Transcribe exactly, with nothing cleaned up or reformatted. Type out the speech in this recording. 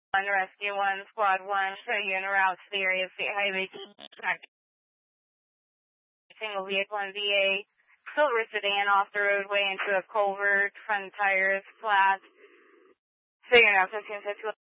one, Rescue one, Squad one, show you en route to the area of State Highway. Single vehicle in V A, silver sedan off the roadway into a culvert, front tires flat. So you're now fifteen fifty.